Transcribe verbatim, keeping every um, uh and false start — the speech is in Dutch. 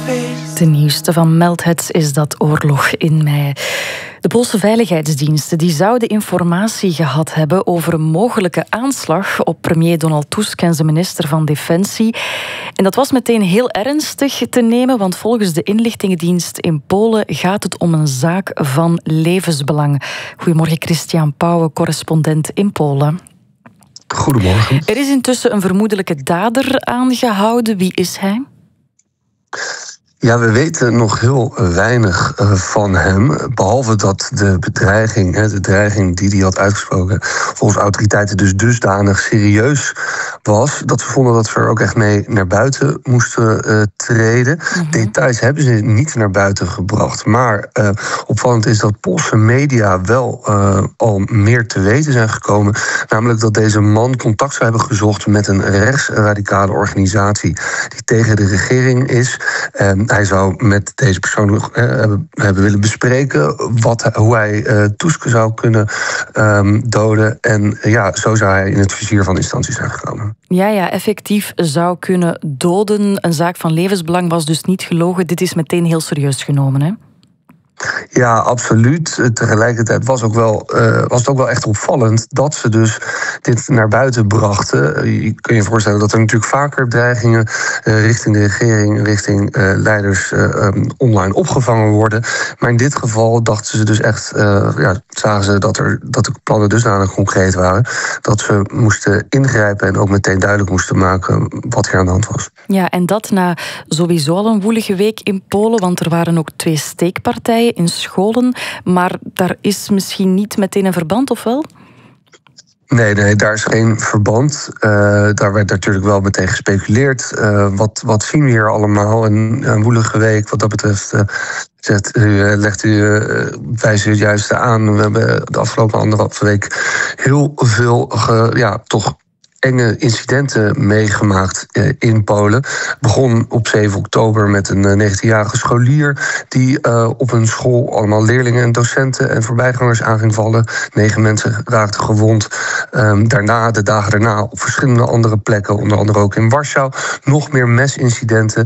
De nieuwste van Meldhets is dat oorlog in mei. De Poolse veiligheidsdiensten die zouden informatie gehad hebben over een mogelijke aanslag op premier Donald Tusk en zijn minister van Defensie. En dat was meteen heel ernstig te nemen, want volgens de inlichtingendienst in Polen gaat het om een zaak van levensbelang. Goedemorgen, Christian Pauwen, correspondent in Polen. Goedemorgen. Er is intussen een vermoedelijke dader aangehouden. Wie is hij? Ja, we weten nog heel weinig van hem. Behalve dat de bedreiging, de dreiging die hij had uitgesproken, volgens autoriteiten dus dusdanig serieus was, dat ze vonden dat ze er ook echt mee naar buiten moesten uh, treden. Mm-hmm. Details hebben ze niet naar buiten gebracht. Maar uh, opvallend is dat Poolse media wel uh, al meer te weten zijn gekomen. Namelijk dat deze man contact zou hebben gezocht met een rechtsradicale organisatie die tegen de regering is. Uh, Hij zou met deze persoon nog eh, hebben, hebben willen bespreken wat, hoe hij uh, Tusk zou kunnen um, doden. En uh, ja, zo zou hij in het vizier van instanties zijn gekomen. Ja, ja, effectief zou kunnen doden. Een zaak van levensbelang was dus niet gelogen. Dit is meteen heel serieus genomen, hè? Ja, absoluut. Tegelijkertijd was, ook wel, uh, was het ook wel echt opvallend dat ze dus dit naar buiten brachten. Je kun je voorstellen dat er natuurlijk vaker dreigingen uh, richting de regering, richting uh, leiders uh, um, online opgevangen worden. Maar in dit geval dachten ze dus echt, uh, ja, zagen ze dat, er, dat de plannen dusdanig concreet waren, dat ze moesten ingrijpen en ook meteen duidelijk moesten maken wat er aan de hand was. Ja, en dat na sowieso al een woelige week in Polen, want er waren ook twee steekpartijen in scholen, maar daar is misschien niet meteen een verband, of wel? Nee, nee, daar is geen verband. Uh, daar werd natuurlijk wel meteen gespeculeerd. Uh, wat, wat zien we hier allemaal? Een, een woelige week wat dat betreft. Uh, zet, u, legt u, uh, wijst u het juiste aan. We hebben de afgelopen anderhalve week heel veel, ge, ja, toch enge incidenten meegemaakt in Polen. Het begon op zeven oktober met een negentienjarige scholier die uh, op een school allemaal leerlingen en docenten en voorbijgangers aan ging vallen. Negen mensen raakten gewond. Um, daarna, de dagen daarna, op verschillende andere plekken, onder andere ook in Warschau, nog meer mesincidenten.